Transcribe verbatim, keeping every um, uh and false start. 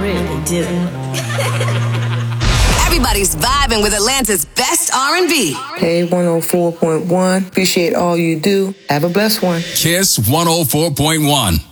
really do. Everybody's vibing with Atlanta's best R and B. Hey, one oh four point one. Appreciate all you do. Have a blessed one. Kiss one oh four point one.